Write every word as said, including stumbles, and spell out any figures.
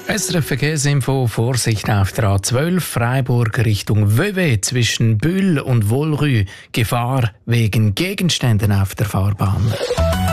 S R F Verkehrsinfo, Vorsicht auf der A zwölf, Freiburg Richtung Vevey zwischen Bühl und Wohlrü. Gefahr wegen Gegenständen auf der Fahrbahn.